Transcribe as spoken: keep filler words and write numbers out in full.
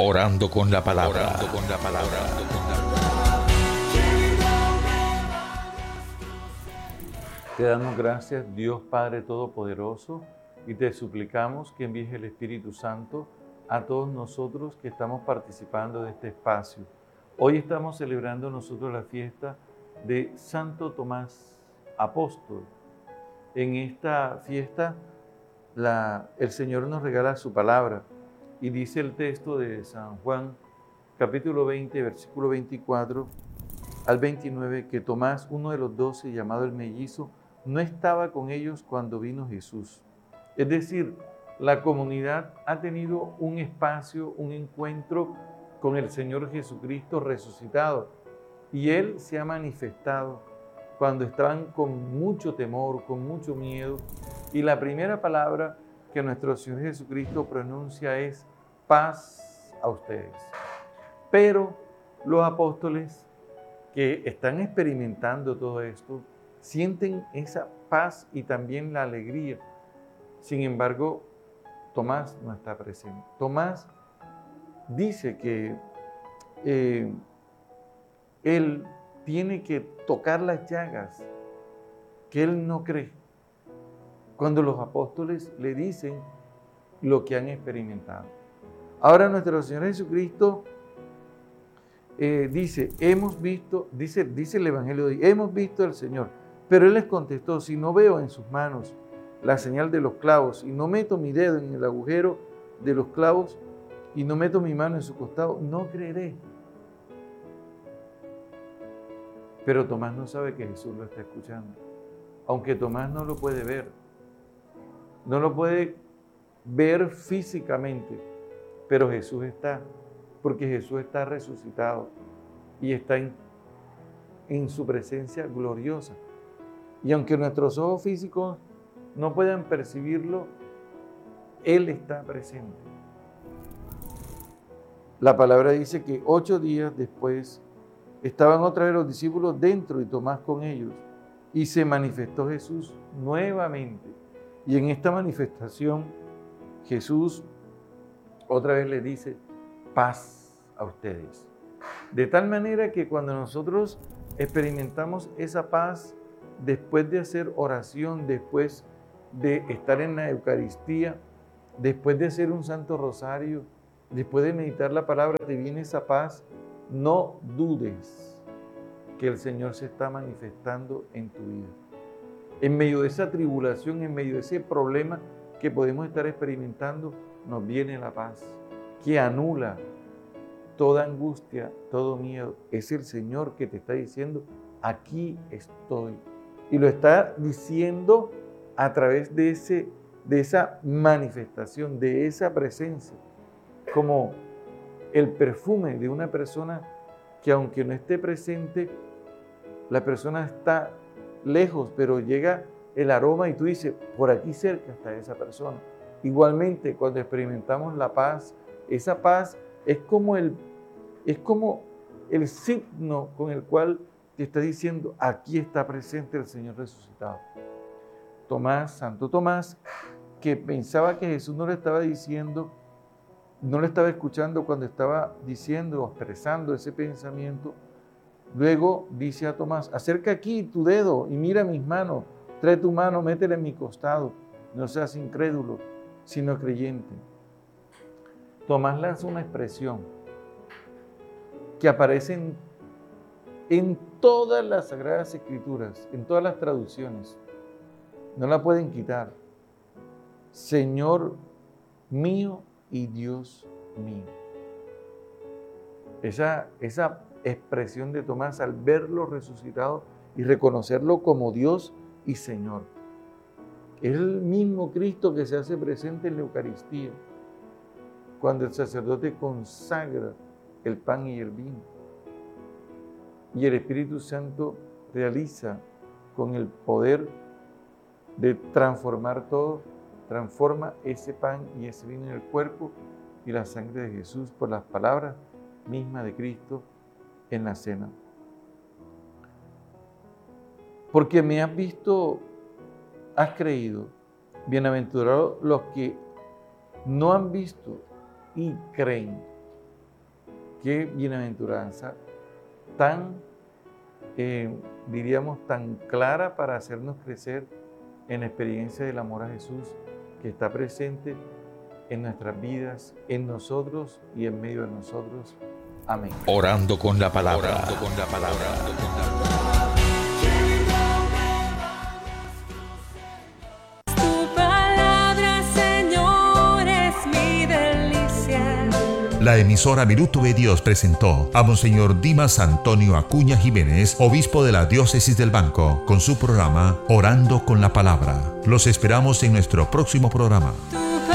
Orando con la palabra. Orando con la palabra. Te damos gracias, Dios Padre Todopoderoso, y te suplicamos que envíes el Espíritu Santo a todos nosotros que estamos participando de este espacio. Hoy estamos celebrando nosotros la fiesta de Santo Tomás Apóstol. En esta fiesta la, el Señor nos regala su palabra y dice el texto de San Juan, capítulo veinte, versículo veinticuatro al veintinueve, que Tomás, uno de los doce, llamado el mellizo, no estaba con ellos cuando vino Jesús. Es decir, la comunidad ha tenido un espacio, un encuentro con el Señor Jesucristo resucitado, y Él se ha manifestado cuando estaban con mucho temor, con mucho miedo, y la primera palabra que nuestro Señor Jesucristo pronuncia es paz a ustedes. Pero los apóstoles que están experimentando todo esto sienten esa paz y también la alegría. Sin embargo, Tomás no está presente. Tomás dice que eh, él tiene que tocar las llagas, que él no cree. Cuando los apóstoles le dicen lo que han experimentado. Ahora nuestro Señor Jesucristo eh, dice, hemos visto, dice, dice el Evangelio de hoy, hemos visto al Señor. Pero Él les contestó, si no veo en sus manos la señal de los clavos y no meto mi dedo en el agujero de los clavos y no meto mi mano en su costado, no creeré. Pero Tomás no sabe que Jesús lo está escuchando. Aunque Tomás no lo puede ver. No lo puede ver físicamente, pero Jesús está, porque Jesús está resucitado y está en, en su presencia gloriosa. Y aunque nuestros ojos físicos no puedan percibirlo, Él está presente. La palabra dice que ocho días después estaban otra vez los discípulos dentro y Tomás con ellos, y se manifestó Jesús nuevamente. Y en esta manifestación, Jesús otra vez le dice, paz a ustedes. De tal manera que cuando nosotros experimentamos esa paz, después de hacer oración, después de estar en la Eucaristía, después de hacer un Santo Rosario, después de meditar la palabra, te viene esa paz, no dudes que el Señor se está manifestando en tu vida. En medio de esa tribulación, en medio de ese problema que podemos estar experimentando, nos viene la paz, que anula toda angustia, todo miedo. Es el Señor que te está diciendo, aquí estoy. Y lo está diciendo a través de, ese, de esa manifestación, de esa presencia, como el perfume de una persona que aunque no esté presente, la persona está lejos, pero llega el aroma y tú dices, por aquí cerca está esa persona. Igualmente, cuando experimentamos la paz, esa paz es como el, es como el signo con el cual te está diciendo, aquí está presente el Señor resucitado. Tomás, Santo Tomás, que pensaba que Jesús no le estaba diciendo, no le estaba escuchando cuando estaba diciendo o expresando ese pensamiento, luego dice a Tomás, acerca aquí tu dedo y mira mis manos, trae tu mano, métela en mi costado, no seas incrédulo, sino creyente. Tomás lanza una expresión que aparece en, en todas las Sagradas Escrituras, en todas las traducciones. No la pueden quitar. Señor mío y Dios mío. Esa, esa expresión de Tomás al verlo resucitado y reconocerlo como Dios y Señor. Es el mismo Cristo que se hace presente en la Eucaristía, cuando el sacerdote consagra el pan y el vino. Y el Espíritu Santo realiza con el poder de transformar todo, transforma ese pan y ese vino en el cuerpo y la sangre de Jesús por las palabras mismas de Cristo en la cena. Porque me has visto, has creído. Bienaventurados los que no han visto y creen. qué bienaventuranza tan, eh, diríamos, tan clara para hacernos crecer en la experiencia del amor a Jesús que está presente en nuestras vidas, en nosotros y en medio de nosotros. Amén. Orando con la palabra. Orando con la palabra. Orando con la palabra. La emisora Minuto de Dios presentó a Monseñor Dimas Antonio Acuña Jiménez, obispo de la Diócesis del Banco, con su programa Orando con la Palabra. Los esperamos en nuestro próximo programa.